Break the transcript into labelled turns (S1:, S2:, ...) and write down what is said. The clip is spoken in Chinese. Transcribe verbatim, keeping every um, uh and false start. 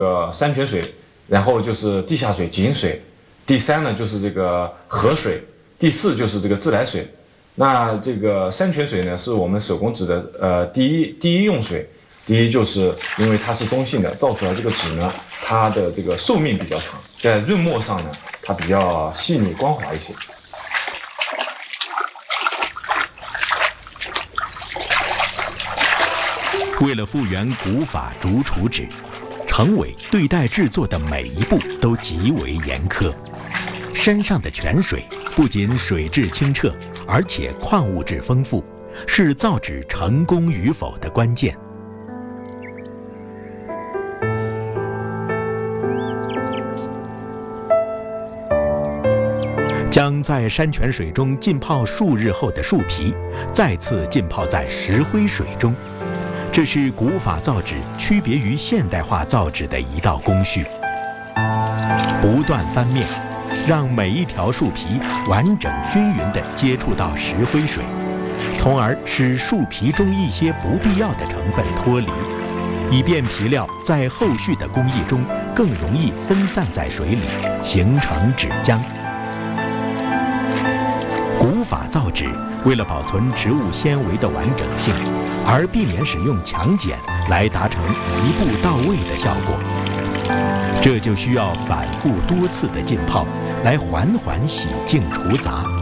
S1: 呃山泉水，然后就是地下水、井水，第三呢就是这个河水，第四就是这个自来水。那这个山泉水呢，是我们手工纸的呃第一第一用水。第一就是因为它是中性的，造出来这个纸呢，它的这个寿命比较长，在润墨上呢，它比较细腻光滑一些。
S2: 为了复原古法竹储纸，程伟对待制作的每一步都极为严苛。山上的泉水不仅水质清澈，而且矿物质丰富，是造纸成功与否的关键。将在山泉水中浸泡数日后的树皮，再次浸泡在石灰水中。这是古法造纸区别于现代化造纸的一道工序。不断翻面，让每一条树皮完整均匀地接触到石灰水，从而使树皮中一些不必要的成分脱离，以便皮料在后续的工艺中更容易分散在水里，形成纸浆。古法造纸为了保存植物纤维的完整性，而避免使用强碱来达成一步到位的效果，这就需要反复多次的浸泡来缓缓洗净除杂。